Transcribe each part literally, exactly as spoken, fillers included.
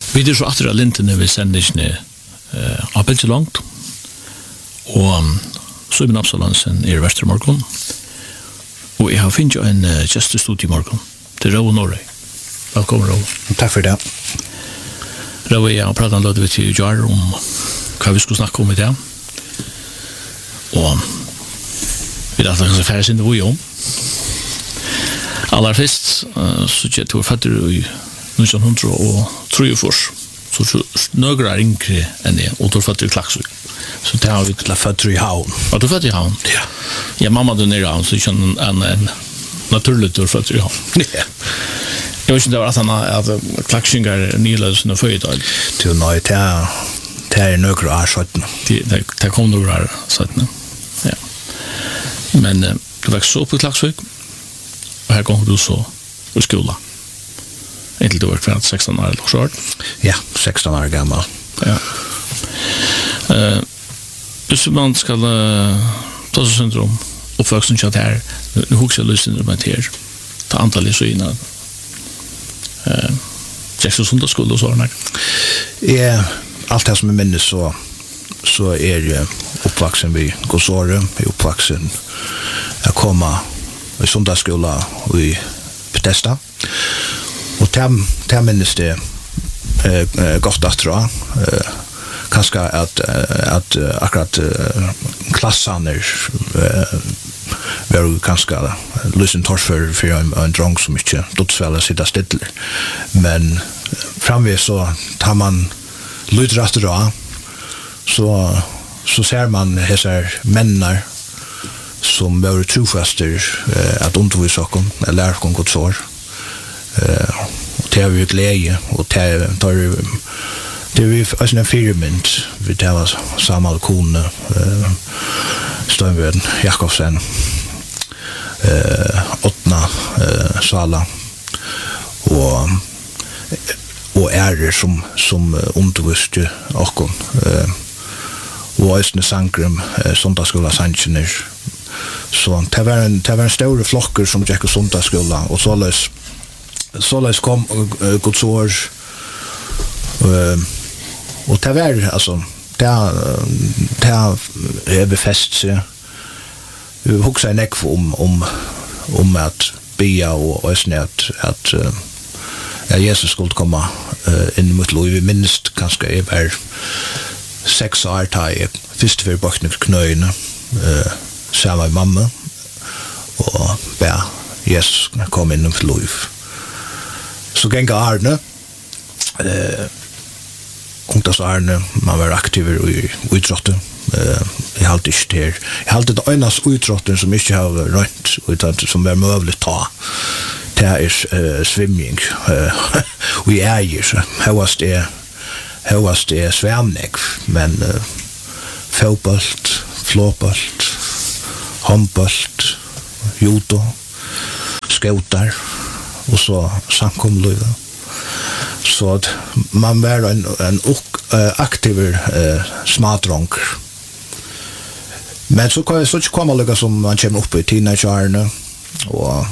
Vi er så atter av lintene vi sender ikke uh, av så langt, og um, Søyben Absalansen er i Vestermorgon, og jeg har finnet en uh, gjestestudie i morgen til Rau Norge. Velkommen, Rau. Takk for det. Rau, jeg har pratet en løte vi til Jar om hva vi skulle snakke om i dag, og vi er kanskje færre sin det vi om. Aller først, uh, så jeg tog fatter i nitton trettiotre, så nøgre er yngre enn det, og tog fatter i Klaksvik. Så det har vi til fatter i havn. Var du fatter i havn? Ja. Ja, mamma du nere i havn, så jeg kjenner en, en naturlig tog fatter i havn. Ja. Jeg vet ikke det var at han at Klaksvingar er nyløsende føydag. Til nøy, det er nøgre er søttene. Det kom nøgre er søttene, ja. Men uh, du vekst så opp i Klaksvik, og her kom du så i skola. Inntil du var kvart sexton år eller så. Ja, sexton år gammal. Ja. Uh, hvis man skal uh, ta seg syndrom, oppvoksen kjent her, nu husker jeg lyst til å her, ta antall i syna. Uh, Seks og sundagsskole og sånn. Ja, alt det som jeg minnes så, så er jeg oppvoksen vid Gåsåre, jeg er oppvoksen jeg kommer i sundagsskola og i Bethesda. Og til minnes det eh, godt at tror jeg. Eh, kanskje at, at akkurat eh, klassene eh, var kanskje lysen torfer for en, en drang som ikke dødsveldet sitter stille. Men framvis så tar man lydrast da, så, så ser man disse mennene som var trofaster eh, at undervisa oss, eller lære oss godt sår. Eh, og det har vi glede, og det er det er vi en firemynd, vi tar Samal Kone, eh, Støynvøden, Jakobsen, eh, Åtna, eh, Sala, og og ærer som, som underviste oss, eh, og Østene Sankrum, eh, Sundagsskola Sankjener. Så det var en, det var en større flokker som gikk i Sundagsskola, og såleis såleis kom uh, Guds år, uh, og det var, altså, det det er befest seg. Vi husker en ekv om, om, om at bia og Østene at, at uh, ja, Jesus skulle komme uh, inn mot lov. Vi minst kanskje jeg var seks år da jeg først for bakne knøyene, uh, sammen med mamma, og be Jesus kom inn mot lov. Så gikk Arne, uh, ungdoms Arne, man var aktiv i utråttet. Uh, jeg halte ikke til. Jeg halte det eneste utråttet som ikke har rønt, utan som var mulig ta. Det er uh, svimming. Uh, og jeg eier, så høyest er, høyest er svemning, men uh, fotbolt, flåbolt, håndbolt, judo, skautar, og så samkomløyve. Så at man var en, en uh, aktiv uh, smadronk. Men så kan så ikke komme lukka som man kommer opp i teenageårene, og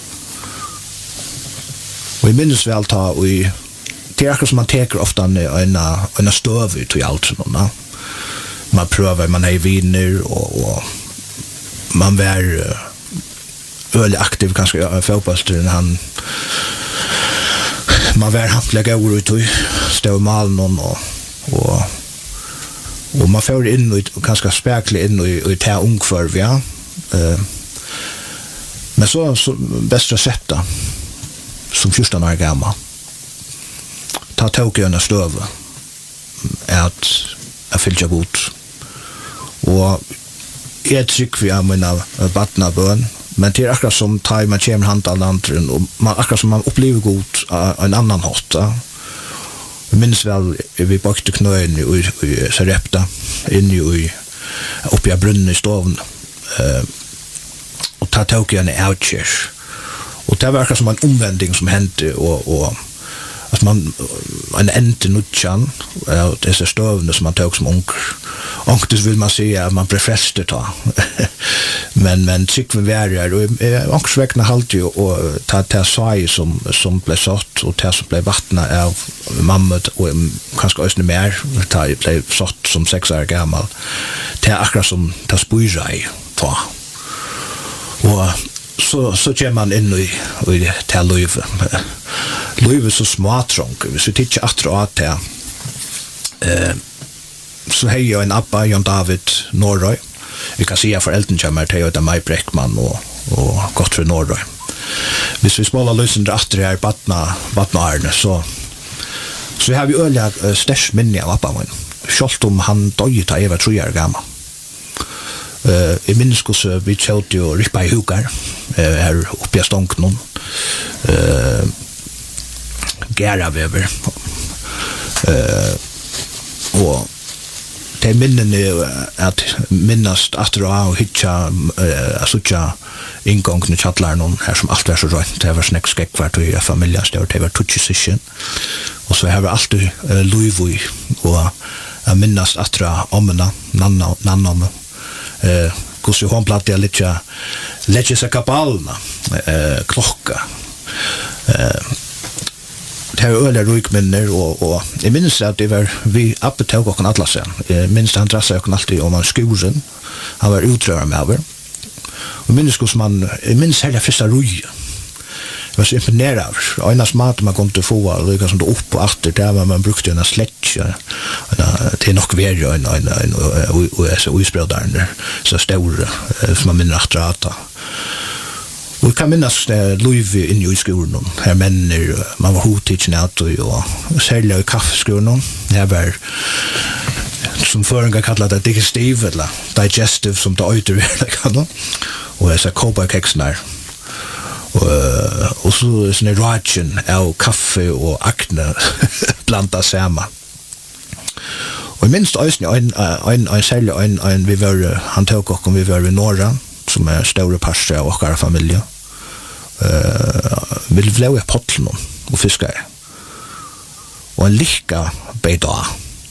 og jeg minnes vel ta, og i, det er akkurat som man teker ofte en, en, en støv ut i alt sånn. Man prøver, man er i viner, og, og man var uh, øyelig aktiv, kanskje i fotballstyren, han man var hantlig gaur ut i stå i malen, og, og, og man får inn, og kanskje spekler inn i, i det ungkvarv, ja. Uh, men så, så best å sette, som fjorton år gammal. Ta tog i en støve at jeg fyllde godt. Og jeg trykker vi av mine vattna bøn, men det er akkurat som tar man kommer hand av landren, og man, akkurat som man opplever godt av en annan hatt. Jeg minns vel, vi bakte knøyen i, i Sarepta, inne i, oppi av brunnen i stoven, uh, og ta tog i en avkjørs. Og det var akkurat som en omvending som hendte, og, og at man en ente nutjan, og disse støvene som man tog som unger. Onktus vill man säga att man blir frälst ta. men men tyck vi värre och onks vägna halt ju och ta ta sai som som blev sått och ta som blev vattna av mamma och kanske också mer ta blev sått som sex år gammal. Ta akkurat som ta spuirai ta. Och så så kör man in i i ta löve. Löve så smartronk. Så tittar att att ta eh så hej jag en appa Jan David Norrøy. Vi kan se för Elton Chamber till att Maj Breckman och och Gottfrid Norrøy. Hvis vi småla lösen efter här Batna Batna så så har vi öliga stäsch minne av appa men skolt om han døde ta Eva tre år gammal. Eh i minns så vi kjøpte jo Rippa i Hukar eh här uppe i Stånknon. Eh Gera Weber. Eh og det minnen er at minnast at og hitja uh, asutja inngången i Chatlarnon her som alt var så rønt, det var snakk skekvart og i familien, det var tutsi og så har vi alltid uh, Louisvui og uh, minnast at omena, nanna, nanna uh, hvordan hun platt jeg litt letje seg kapalna uh, klokka uh, det er øyelig rykminner, og, og jeg minns at det var vi oppe til åkken atlasen. Jeg minns han drasset åkken alltid om han skuren. Han var utrøret med over. Og jeg minns hvordan man, jeg minns hele første røye. Jeg var så imponeret av. Og en av smaten man kom til å få, og det som det opp og atter, der var man brukte en sletje, til nok verre, en, en, en, og uisbrøderen, så store, som man minner atter at og vi kan minnas det Louisville inn i skolen, her menner, man var hovedtidsen out og særlig i kaffeskolen, her var som føringa kallar det digestive, eller digestive som det øyder vi, og jeg sa cowboy-keksen her. Og, og så sånne ragen av kaffe og akne blanda sammen. Og minst øysen, en, en, en særlig, en, en, vi var, han tok okkom, vi var i Norra, som er store parster av okkara familie. Uh, vi blev i pottlen og fiska i. Og en lika beid av.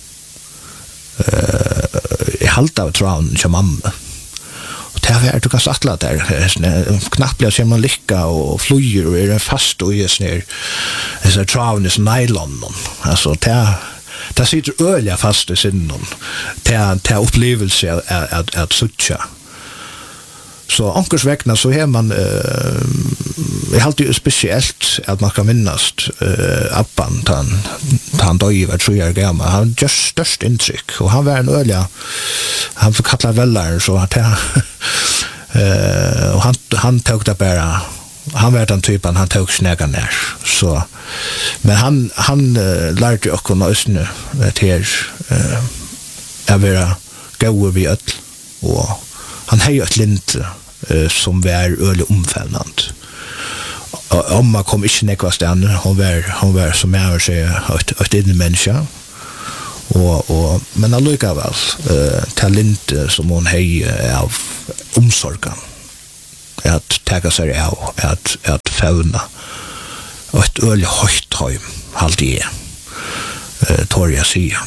Uh, jeg halte av traven til mamma. Og det er du kan sattla der. Knapplega ser man lika og flyger og er en fast og er sånn traven i sånn nylon. Altså, det er det sitter øyelig fast i sinnen. Det er opplevelse at at suttja. Så ankers vegna så har man uh, jeg halte jo spesielt at man kan minnast uh, Abban ta han døy var tre år gammal. Han gjør størst inntrykk og han var en øyelig han får kalla vellar så at uh, og han, han tog det bare han var den typen han tog snega nær så men han, han uh, lærte jo okkur nøysene til uh, å være gauer vi ødel og han har jo et lint uh, som var øyelig omfellende. Omma kom ikke nekva stedene, hun var, hun var som jeg vil si, et, et inne menneske. Og, og, men allikevel, uh, talent som hun har av omsorgen, at tega seg av, at, at fauna, og et øyelig høyt høym, halvt jeg, uh, tår jeg sier.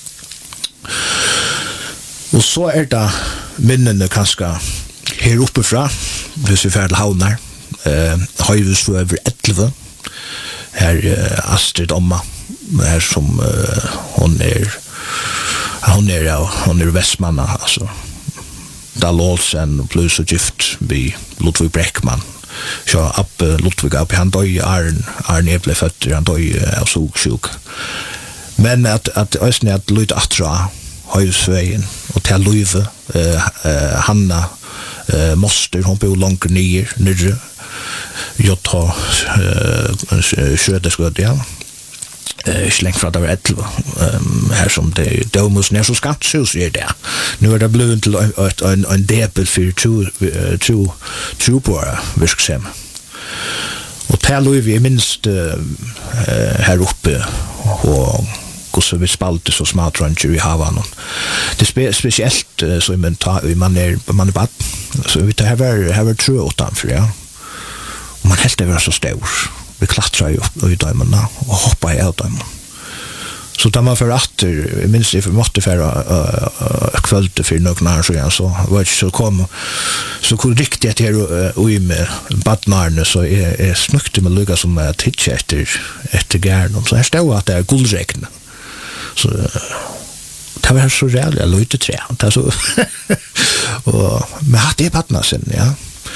Og så er det minnene kanskje her oppe fra, hvis vi fer til havner, uh, høyvis for over elleve, her uh, Astrid Omma, her som uh, hun er, hun er, hun er Vestmanna, altså, Dahl Olsen, plus og gift vi Ludvig Breckman, så opp Ludvig opp, han døy Arn, Arn er ble født, han døy av sogsjuk. Men at, at, at, at Lyd Atra, Høyresveien, og til Løyve, uh, uh, Hanna, uh, Moster, hun bor langt nyer, nyrre, Jota, uh, Sjødeskød, ja. Uh, ikke lengt fra det var elleve, um, her som det dømus nær så skatt, så er det. Nå er det blevet til en, en debel for tro, tro på virksomhet. Og til Løyve er minst uh, her oppe, og så vi spalte så smart ranger i havan. Det er spesielt så man tar man er man er bad. Så vi tar her her tror utanför ja. Og man helt det var så stor. Vi klatrar ju upp i dømmen og hoppa i av dømmen. Så där man för att minst if måste för uh, kvällte för några år så så var det så kom så kunde riktigt här och i med badnarne så är är snukt med lugga som att hitcha efter efter garn så här står att det är guldregn. Så det var så jävla lite trä. Det så och men hade det badnar sen ja.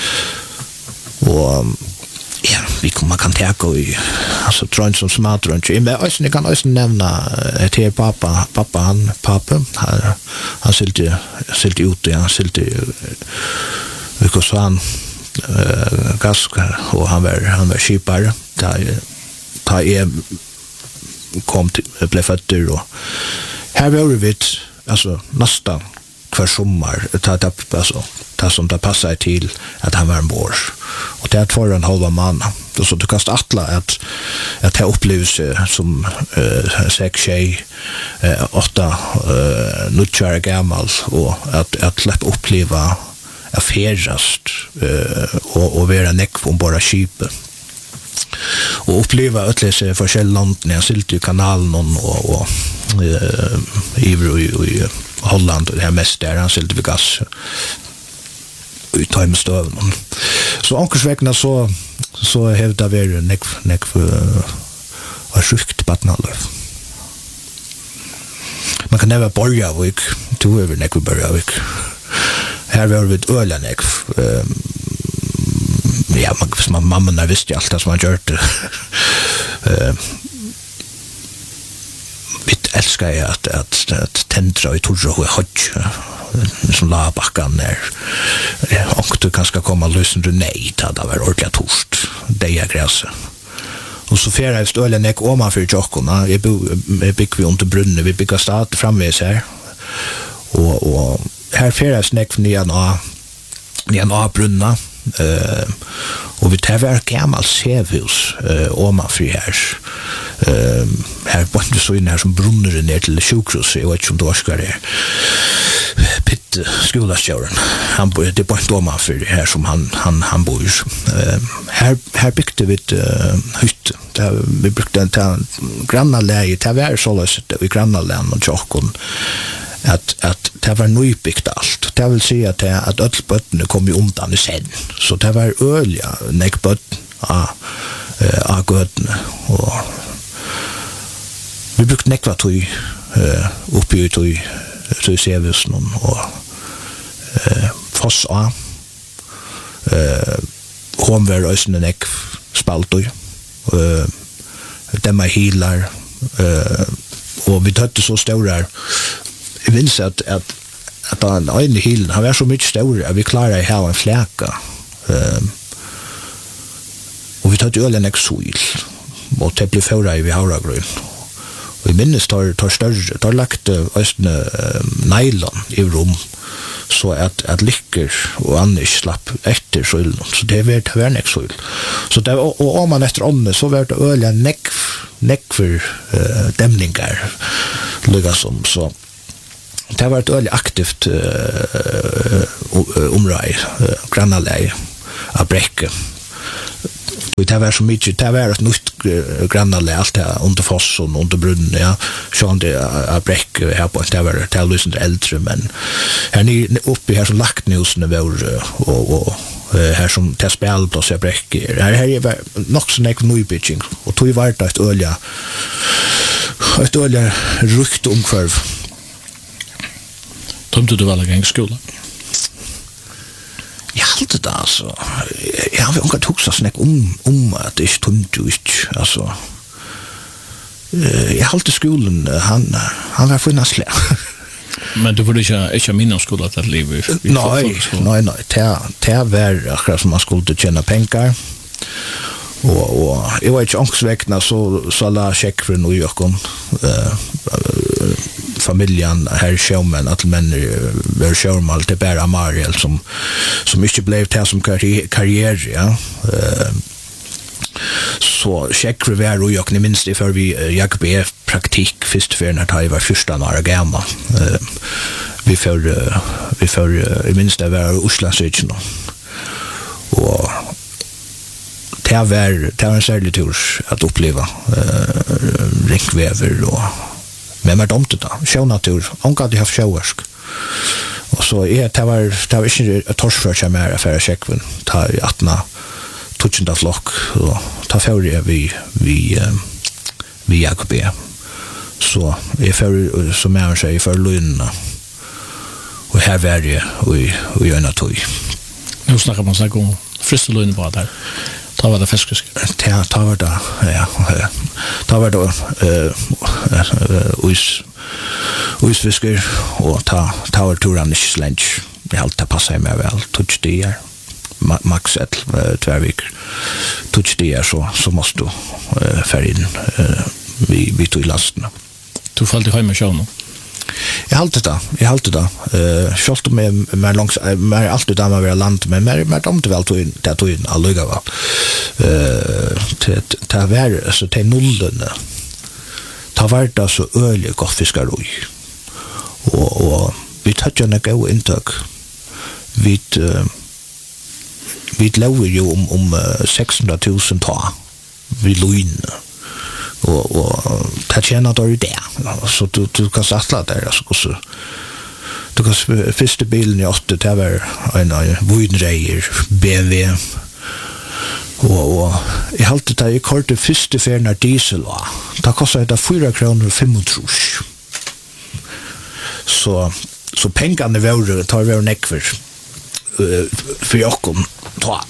Och ja, vi kan man kan ta i alltså trön som smart runt. Men jag kan också nämna ett här pappa, pappa han pappa han han silte silte ut ja, silte vilket så han eh gaska och han var han var skipare där ta är kom till blev fötter och här var vi alltså nästan kvar sommar ta ta alltså ta som det passar till att han var en bors och det är två och en halva man då så du kan attla att att ha upplevelse som eh sex tjej eh åtta eh nutchar gammal och att att släppa uppleva affärast eh och och vara näck på bara skipet och uppleva ötlese forskjelland när jag silt i kanalen och och eh i i Holland och det här mest där han silt vid gas i timestöven. Så ankersvägna så så hävdar vi näck näck för och sjukt badnalöv. Man kan never borja vik to över näck borja vik. Här var vi ett öla näck ja, man, man mamma när visste allt som man gjort. Eh Mitt älskar jag att att att täntra i torra och hotch som la backan där. Och du kanske komma lösen du nej ta det var ordentligt torst. Det är gräs. Och så färra efter ölen näck om man för jockorna. Jag bygger vi under brunnen, vi bygger stad framvis här. Och och här färra snäck nian och nian och brunna. Uh, och vi tar var gammal sevhus uh, ovanför här uh, här var det så in här som brunner ner till sjukhus jag vet inte om det ska det pitt skolastjauren han bor det på ovanför här som han han han bor uh, här här byggde vi ett uh, hytt där vi brukade en grannaläge det var så löst i grannalän och tjockon att att det var nybyggt allt. Det vill säga att det, att ölbötterna kom ju undan i sen. Så det var ölja, näckbötten av äh, götterna. Och vi brukade näckva tog äh, uppe i tog tog servicen och äh, foss av. Äh, hon var ösne näck spalt och äh, demma hilar äh, och vi tötte så stora jag minns att att att han en hill han var så mycket större att vi klarade att ha en fläka um, och vi tog ölen exoil och det blev förra i havragrön och i minnes tar tar större tar lagt östne uh, nylon i rum så att att lyckor och annars slapp efter solen så det var det var en exoil så det och, och om man efter onne så var det ölen näck näck för uh, dämningar lugga som så det har varit väldigt aktivt uh, område, uh, grannalej av Bräcke. Och det var så mycket, det var ett nytt uh, grannalej, allt det under fossen, under brunnen, ja. Så det av Bräcke här på, det var det var äldre, men här ni uppe här som lagt nusene var och, och uh, här som det spelplats av Bräcke. Här, här var nog så näck nybygging, och tog vart ett ölja, ett ölja rukt omkvarv. Tomte du väl gång skola? Jag hade det alltså. Jag har inte huxa snack om om att det är tomt ut alltså. Jag hade skolan han han var funnasle. Men du borde inte inte minnas skolan att leva i. Nej, nej, nej. Det det var akkurat som man skulle tjäna pengar. Och och jag var inte ångsväckna så så la check för New York om eh familjen här sjömän att män var sjömal till bara Mariel som som mycket blev till som karriär ja uh, så check för var och jag ni minns det för vi jag B praktik först för när jag var första några gamla uh, vi för uh, vi för uh, i minst det var Oslasöchen och det var det var en särskild tur att uppleva uh, räckväver och Men man domte da, sjønatur, omgå de har sjøversk. Og så er det var, det var ikke torsført seg mer affære sjekkven, ta i attna tutsjenda flokk, og ta førre vi, vi, vi Jakob E. Så jeg fører, som jeg sier, jeg fører løgnene, og her var jeg, og jeg gjør tog. Nu snakker man seg om friste løgne på det her. Ta var det fiskisk. Ja, ta var det, ja. Ta var det us usfisker, og ta, ta var turen ikke slenge. Jeg har alltid passet meg vel, touch det her. Max ett tvärviker. Touch det så så måste du uh, färra in uh, vi vi tog i lasten. Du fallt i hem med sjön. Jag hållte det. Jag hållte det. Eh skalt med med långs med alltid där man vill land men med med om det väl tog in det tog in alluga va. Eh till till vär så till nollen. Ta vart det så öle gott fiskaroj. Och och vi tar ju några intag. Vi uh, vi lovar ju om om sexhundra tusen ta. Vi lögn. Och och ta tjänar då det. Så du du kan satsla där så så. Du kan första bilen i åtta det var en en Voidenreier B M W. Och och jag har alltid tagit kort det första färna diesel va. Det kostar det fyra kronor femtiotre. Så så pengarna var tar vi näckver. För jag kom ta.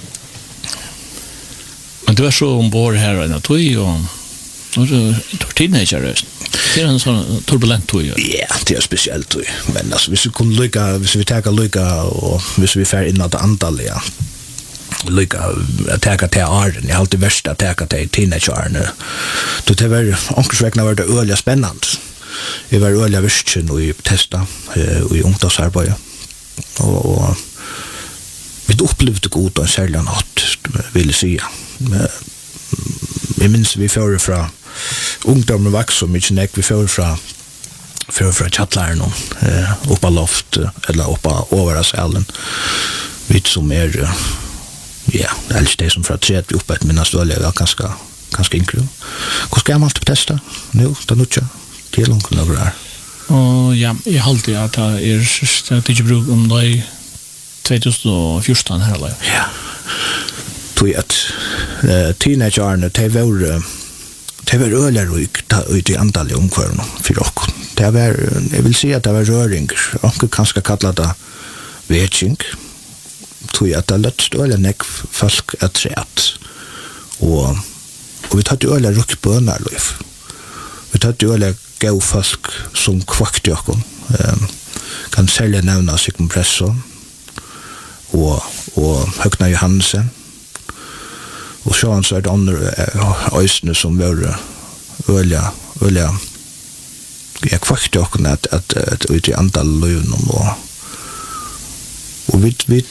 Men du är så ombord här och natoj och och så teenager. Det är en sån turbulent tog. Ja, det är speciellt tog. Men alltså hvis vi kunde lycka, hvis vi tar lycka och hvis vi fär in att antal ja. Lycka att ta till åren. Jag har alltid värst att ta till teenageåren. Då det var onkelvägna var det öliga spännande. Det var öliga värsten och i testa och i ungdomsarbete. Och, och vi upplevde god och särskilt natt, vill jag säga. Jag minns vi förr från ungdomen vax så mycket näck vi förr från förr från chattlaren eh uppa loft eller uppa över salen. Vi som är ja, det är det som för att se att vi uppe ett minnas väl är ganska ganska inklu. Hur ska man alltid testa? Nu, då nu tjå. Det är långt några där. Och ja, jag har alltid att det är strategisk bruk om det tjugo fjorton här eller. Ja. Tog att eh teenagearna det var det var ölerrik ta ut i antal omkvarn för och det var jag vill säga att det var röring och kanske kalla det vetching. Tog att det lät öle neck folk att rätt. Och och vi tog öle ruck på närlöf. Vi tog öle gå folk som kvakte och ehm kan sälja nämna sig kompressor och och Högna Johansen och så han så är det andra ösne som var ölja ölja jag kvakte och att att att ut i antal lön och och vi vi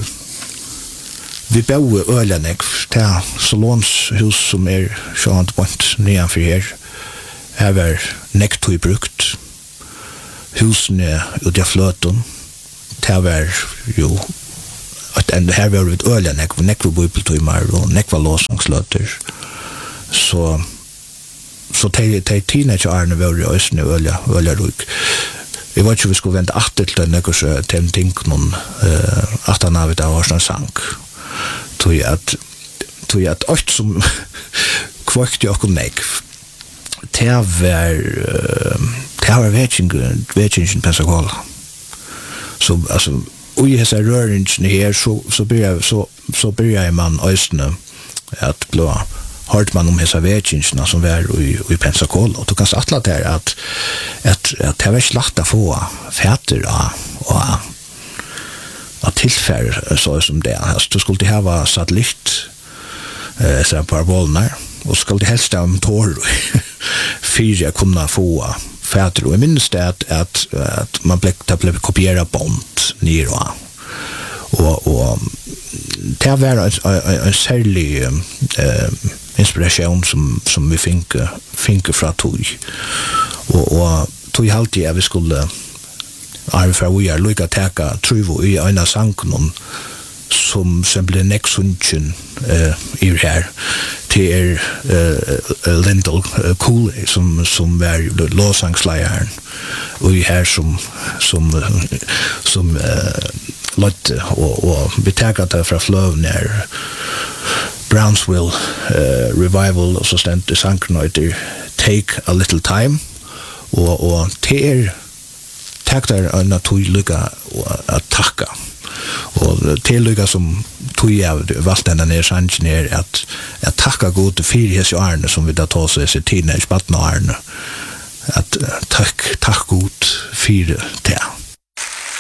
vi bor öljanek där salons hus som är sånt point near för här här var nektoj brukt husen är ut i flöten där var ju att ändå här var det öljanek nek var bibeltoj mar och nek var låsångslöter så så te te teenage arne var ju ösne ölja ölja ruk. Vi var ju vi skulle vänta åt till den några tem ting någon eh åtta när vi där var sån sank. Tog att tog att åt som kvakt jag kom nek. Det var det var vetching vetching Pensacola. Så alltså och i hela röringen här så så börjar så så börjar man ösne att blå hört man om hela vetchingen som var i i Pensacola och då kan sattla där att att att det var slakta få färter och att tillfär så som det alltså du skulle ha var satellit eh så på bollar och skulle helst ha motor fyra kunna få färter och minst det att att, att man blev blev kopiera bond ner och och och det var en en särskild eh inspiration som som vi fick fick från tog och och tog alltid att vi skulle Arfa vi är lika täcka truvo i en sank någon som som blev nexunchen eh i här till uh, Lyndall uh, Cooley som som var låsangslejaren och i här som som som uh, Lotte och och vi tar det från Flow när Brownsville uh, revival och så ständte sanknoiter take a little time och och ter taktar en naturlig att tacka och tilllycka som tog jag valt den där chansen är att att tacka Gud för his arne som vi då tar så sig teenage barn arne att tack tack Gud för det.